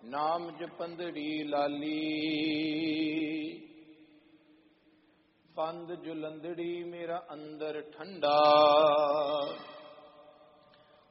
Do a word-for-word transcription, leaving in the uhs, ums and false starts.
ਨਾਮ ਜਪੰਦੜੀ ਲਾਲੀ, ਬੰਦ ਜੁਲੰਦੜੀ ਮੇਰਾ ਅੰਦਰ ਠੰਡਾ।